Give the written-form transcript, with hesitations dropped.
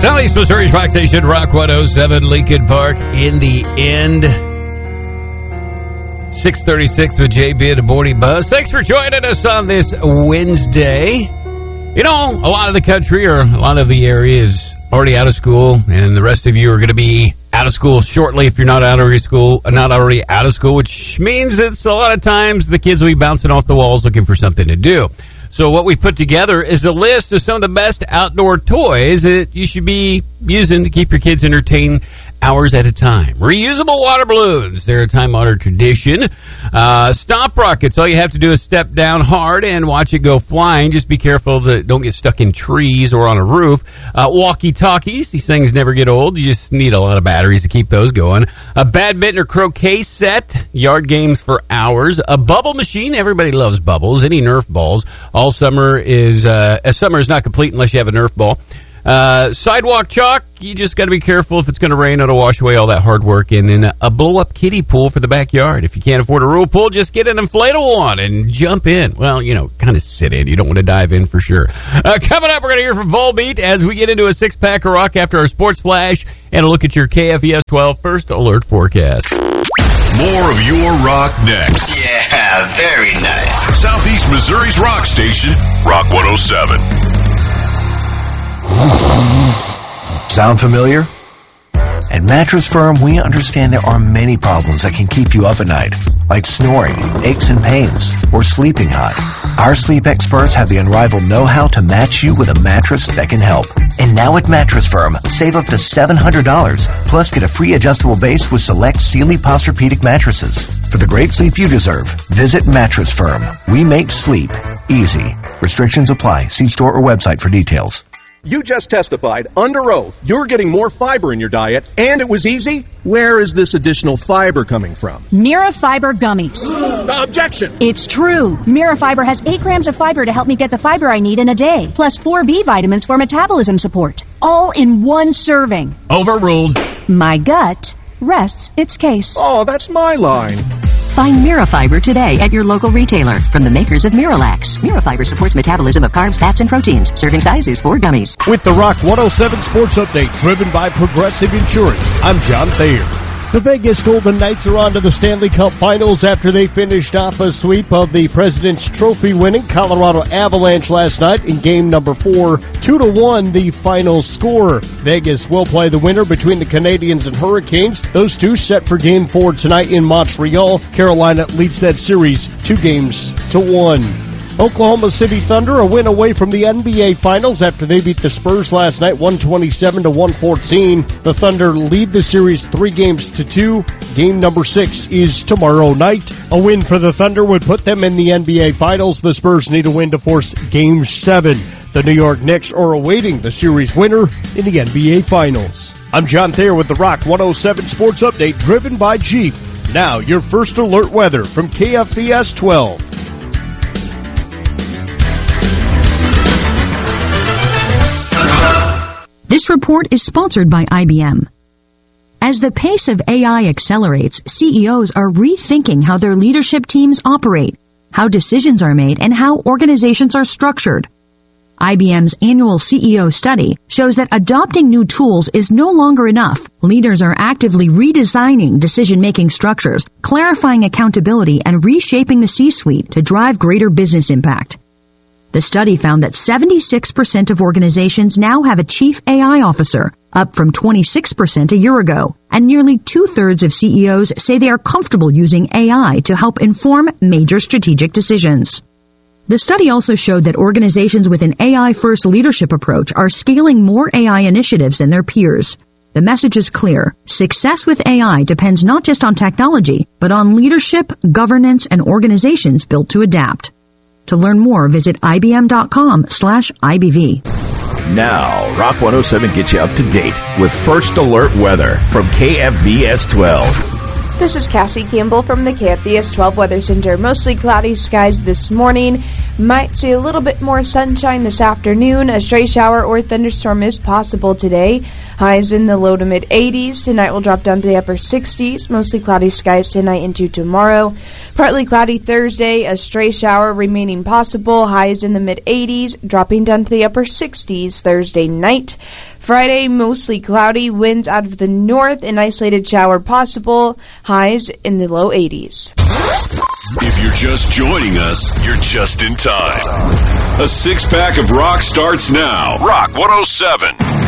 Southeast Missouri's Rock Station, Rock 107, Lincoln Park. In the end, 6:36 with JB and the Morning Buzz. Thanks for joining us on this Wednesday. You know, a lot of the country or a lot of the area is already out of school, and the rest of you are going to be out of school shortly if you're not already out of school, which means it's a lot of times the kids will be bouncing off the walls looking for something to do. So what we've put together is a list of some of the best outdoor toys that you should be using to keep your kids entertained hours at a time. Reusable water balloons. They're a time-honored tradition. Stomp rockets. All you have to do is step down hard and watch it go flying. Just be careful that don't get stuck in trees or on a roof. Walkie-talkies. These things never get old. You just need a lot of batteries to keep those going. A badminton or croquet set. Yard games for hours. A bubble machine. Everybody loves bubbles. Any Nerf balls. All summer is not complete unless you have a Nerf ball. Sidewalk chalk, you just got to be careful. If it's going to rain, it'll wash away all that hard work. And then a blow-up kiddie pool for the backyard. If you can't afford a real pool, just get an inflatable one and jump in. Well, kind of sit in. You don't want to dive in for sure. Coming up, we're going to hear from Volbeat as we get into a six-pack of rock after our sports flash and a look at your KFVS 12 First Alert forecast. More of your rock next. Yeah, very nice. Southeast Missouri's rock station, Rock 107. Sound familiar? At Mattress Firm, we understand there are many problems that can keep you up at night, like snoring, aches and pains, or sleeping hot. Our sleep experts have the unrivaled know-how to match you with a mattress that can help. And now at Mattress Firm, save up to $700, plus get a free adjustable base with select Sealy Posturepedic mattresses. For the great sleep you deserve, visit Mattress Firm. We make sleep easy. Restrictions apply. See store or website for details. You just testified under oath you're getting more fiber in your diet, and it was easy? Where is this additional fiber coming from? Mirafiber gummies. Objection! It's true. Mirafiber has 8 grams of fiber to help me get the fiber I need in a day, plus 4 B vitamins for metabolism support. All in one serving. Overruled. My gut rests its case. Oh, that's my line. Find Mirafiber today at your local retailer from the makers of Miralax. Mirafiber supports metabolism of carbs, fats, and proteins. Serving size is 4 gummies. With the Rock 107 Sports Update, driven by Progressive Insurance, I'm John Thayer. The Vegas Golden Knights are on to the Stanley Cup Finals after they finished off a sweep of the President's Trophy-winning Colorado Avalanche last night in game number 4. 2-1 the final score. Vegas will play the winner between the Canadiens and Hurricanes. Those two set for game 4 tonight in Montreal. Carolina leads that series 2-1. Oklahoma City Thunder a win away from the NBA Finals after they beat the Spurs last night 127-114. The Thunder lead the series 3-2. Game number 6 is tomorrow night. A win for the Thunder would put them in the NBA Finals. The Spurs need a win to force Game 7. The New York Knicks are awaiting the series winner in the NBA Finals. I'm John Thayer with the Rock 107 Sports Update driven by Jeep. Now your First Alert weather from KFVS 12. This report is sponsored by IBM. As the pace of AI accelerates, CEOs are rethinking how their leadership teams operate, how decisions are made, and how organizations are structured. IBM's annual CEO study shows that adopting new tools is no longer enough. Leaders are actively redesigning decision-making structures, clarifying accountability, and reshaping the C-suite to drive greater business impact. The study found that 76% of organizations now have a chief AI officer, up from 26% a year ago, and nearly 2/3 of CEOs say they are comfortable using AI to help inform major strategic decisions. The study also showed that organizations with an AI-first leadership approach are scaling more AI initiatives than their peers. The message is clear. Success with AI depends not just on technology, but on leadership, governance, and organizations built to adapt. To learn more, visit ibm.com/IBV. Now, Rock 107 gets you up to date with First Alert weather from KFVS 12. This is Cassie Campbell from the KFBS 12 Weather Center. Mostly cloudy skies this morning. Might see a little bit more sunshine this afternoon. A stray shower or thunderstorm is possible today. Highs in the low to mid 80s. Tonight will drop down to the upper 60s. Mostly cloudy skies tonight into tomorrow. Partly cloudy Thursday. A stray shower remaining possible. Highs in the mid 80s. Dropping down to the upper 60s Thursday night. Friday, mostly cloudy, winds out of the north, an isolated shower possible, highs in the low 80s. If you're just joining us, you're just in time. A six-pack of Rock starts now. Rock 107.